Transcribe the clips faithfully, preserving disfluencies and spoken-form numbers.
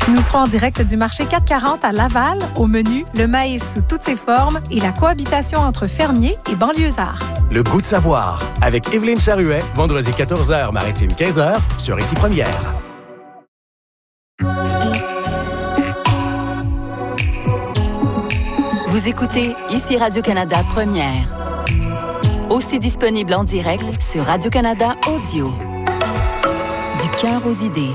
Nous serons en direct du marché quatre cent quarante à Laval. Au menu, le maïs sous toutes ses formes et la cohabitation entre fermiers et banlieusards. Le goût de savoir avec Evelyne Charuet, vendredi quatorze heures, maritime quinze heures, sur Ici Première. Vous écoutez Ici Radio-Canada Première. Aussi disponible en direct sur Radio-Canada Audio. Du cœur aux idées.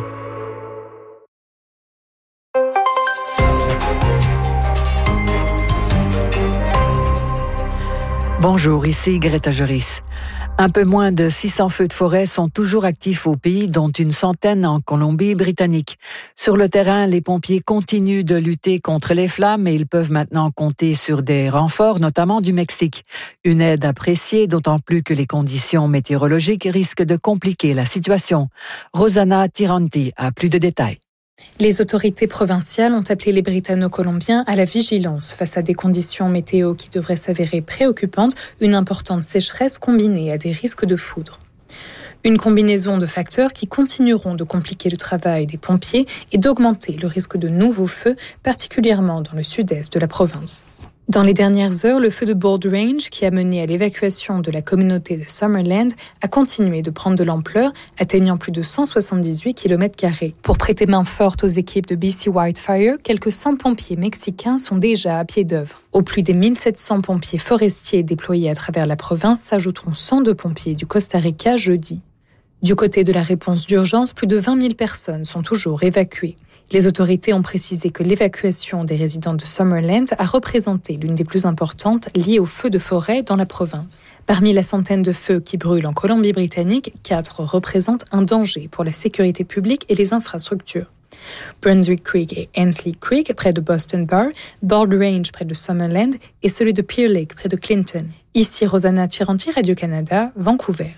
Bonjour, ici Greta Joris. Un peu moins de six cents feux de forêt sont toujours actifs au pays, dont une centaine en Colombie-Britannique. Sur le terrain, les pompiers continuent de lutter contre les flammes et ils peuvent maintenant compter sur des renforts, notamment du Mexique. Une aide appréciée, d'autant plus que les conditions météorologiques risquent de compliquer la situation. Rosanna Tiranti a plus de détails. Les autorités provinciales ont appelé les Britanno-Colombiens à la vigilance face à des conditions météo qui devraient s'avérer préoccupantes, une importante sécheresse combinée à des risques de foudre. Une combinaison de facteurs qui continueront de compliquer le travail des pompiers et d'augmenter le risque de nouveaux feux, particulièrement dans le sud-est de la province. Dans les dernières heures, le feu de Bold Range, qui a mené à l'évacuation de la communauté de Summerland, a continué de prendre de l'ampleur, atteignant plus de cent soixante-dix-huit kilomètres carrés. Pour prêter main forte aux équipes de B C Wildfire, quelques cent pompiers mexicains sont déjà à pied d'œuvre. Aux plus des mille sept cents pompiers forestiers déployés à travers la province s'ajouteront cent deux pompiers du Costa Rica jeudi. Du côté de la réponse d'urgence, plus de vingt mille personnes sont toujours évacuées. Les autorités ont précisé que l'évacuation des résidents de Summerland a représenté l'une des plus importantes liées aux feux de forêt dans la province. Parmi la centaine de feux qui brûlent en Colombie-Britannique, quatre représentent un danger pour la sécurité publique et les infrastructures. Brunswick Creek et Ansley Creek, près de Boston Bar, Bold Range, près de Summerland, et celui de Pear Lake, près de Clinton. Ici Rosanna Tiranti, Radio-Canada, Vancouver.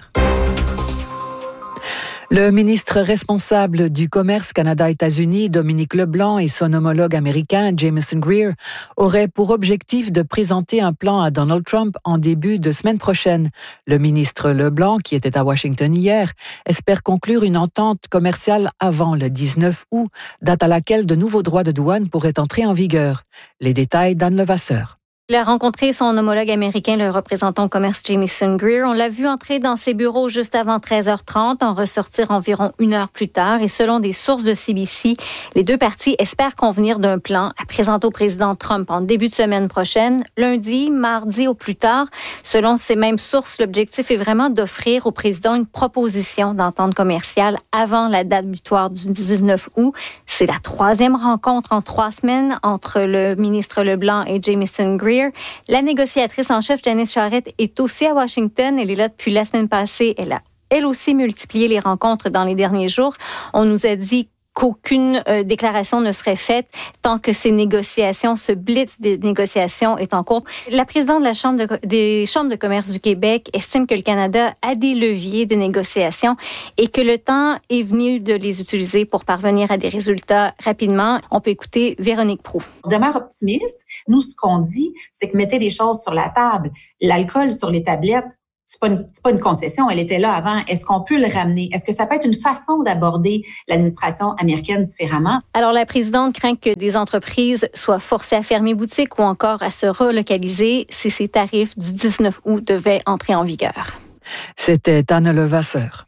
Le ministre responsable du commerce Canada-États-Unis, Dominique Leblanc, et son homologue américain, Jamieson Greer, auraient pour objectif de présenter un plan à Donald Trump en début de semaine prochaine. Le ministre Leblanc, qui était à Washington hier, espère conclure une entente commerciale avant le dix-neuf août, date à laquelle de nouveaux droits de douane pourraient entrer en vigueur. Les détails d'Anne Levasseur. Il a rencontré son homologue américain, le représentant au commerce Jamieson Greer. On l'a vu entrer dans ses bureaux juste avant treize heures trente, en ressortir environ une heure plus tard. Et selon des sources de C B C, les deux parties espèrent convenir d'un plan à présenter au président Trump en début de semaine prochaine, lundi, mardi au plus tard. Selon ces mêmes sources, l'objectif est vraiment d'offrir au président une proposition d'entente commerciale avant la date butoir du dix-neuf août. C'est la troisième rencontre en trois semaines entre le ministre Leblanc et Jamieson Greer. La négociatrice en chef, Janice Charette, est aussi à Washington. Elle est là depuis la semaine passée. Elle a, elle aussi, multiplié les rencontres dans les derniers jours. On nous a dit qu'aucune euh, déclaration ne serait faite tant que ces négociations, ce blitz des négociations est en cours. La présidente de la Chambre de, des Chambres de commerce du Québec estime que le Canada a des leviers de négociation et que le temps est venu de les utiliser pour parvenir à des résultats rapidement. On peut écouter Véronique Proulx. On demeure optimiste. Nous, ce qu'on dit, c'est que mettez les choses sur la table. L'alcool sur les tablettes, c'est pas une, c'est pas une concession, elle était là avant. Est-ce qu'on peut le ramener? Est-ce que ça peut être une façon d'aborder l'administration américaine différemment? Alors, la présidente craint que des entreprises soient forcées à fermer boutique ou encore à se relocaliser si ces tarifs du dix-neuf août devaient entrer en vigueur. C'était Anne Levasseur.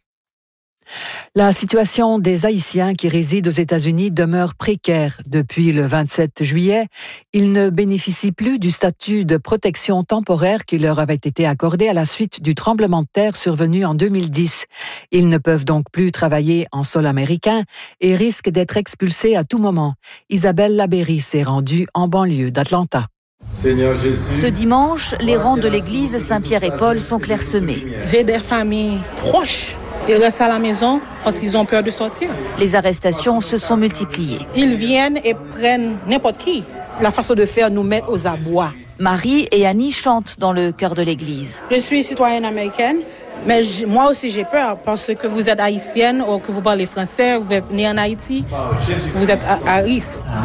La situation des Haïtiens qui résident aux États-Unis demeure précaire. Depuis le vingt-sept juillet, ils ne bénéficient plus du statut de protection temporaire qui leur avait été accordé à la suite du tremblement de terre survenu en deux mille dix. Ils ne peuvent donc plus travailler en sol américain et risquent d'être expulsés à tout moment. Isabelle Labéry s'est rendue en banlieue d'Atlanta. Seigneur Jésus. Ce dimanche, les rangs de l'église Saint-Pierre et Paul sont clairsemés. J'ai des familles proches. Ils restent à la maison parce qu'ils ont peur de sortir. Les arrestations se sont multipliées. Ils viennent et prennent n'importe qui. La façon de faire nous met aux abois. Marie et Annie chantent dans le chœur de l'église. Je suis citoyenne américaine, mais j- moi aussi j'ai peur parce que vous êtes haïtienne ou que vous parlez français, vous êtes née en Haïti, vous êtes à, à risque.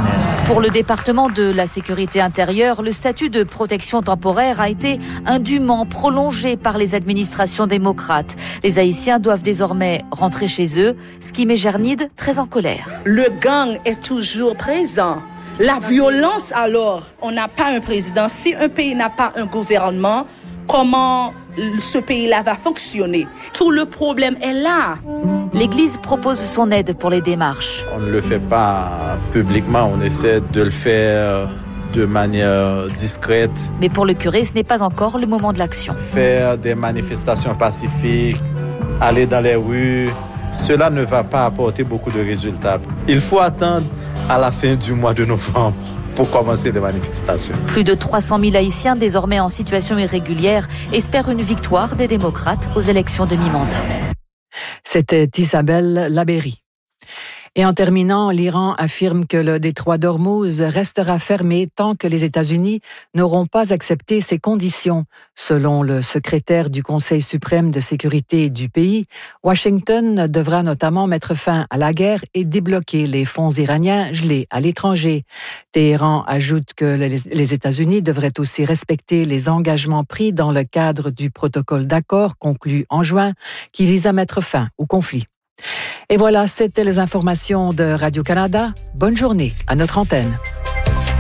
Pour le département de la sécurité intérieure, le statut de protection temporaire a été indûment prolongé par les administrations démocrates. Les Haïtiens doivent désormais rentrer chez eux, ce qui met Gernide très en colère. Le gang est toujours présent. La violence alors, on n'a pas un président. Si un pays n'a pas un gouvernement, comment ce pays-là va fonctionner? Tout le problème est là. L'Église propose son aide pour les démarches. On ne le fait pas publiquement, on essaie de le faire de manière discrète. Mais pour le curé, ce n'est pas encore le moment de l'action. Faire des manifestations pacifiques, aller dans les rues, cela ne va pas apporter beaucoup de résultats. Il faut attendre à la fin du mois de novembre pour commencer les manifestations. Plus de trois cent mille Haïtiens, désormais en situation irrégulière, espèrent une victoire des démocrates aux élections de mi-mandat. C'était Isabelle Labéry. Et en terminant, l'Iran affirme que le détroit d'Ormuz restera fermé tant que les États-Unis n'auront pas accepté ces conditions. Selon le secrétaire du Conseil suprême de sécurité du pays, Washington devra notamment mettre fin à la guerre et débloquer les fonds iraniens gelés à l'étranger. Téhéran ajoute que les États-Unis devraient aussi respecter les engagements pris dans le cadre du protocole d'accord conclu en juin qui vise à mettre fin au conflit. Et voilà, c'était les informations de Radio-Canada. Bonne journée à notre antenne.